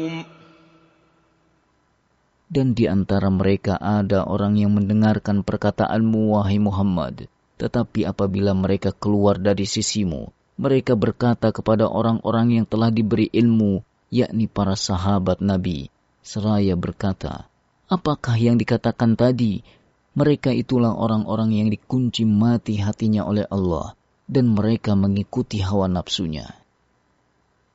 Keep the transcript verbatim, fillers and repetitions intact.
Dan di antara mereka ada orang yang mendengarkan perkataanmu, wahai Muhammad. Tetapi apabila mereka keluar dari sisimu, mereka berkata kepada orang-orang yang telah diberi ilmu, yakni para sahabat Nabi, seraya berkata, apakah yang dikatakan tadi? Mereka itulah orang-orang yang dikunci mati hatinya oleh Allah, dan mereka mengikuti hawa nafsunya.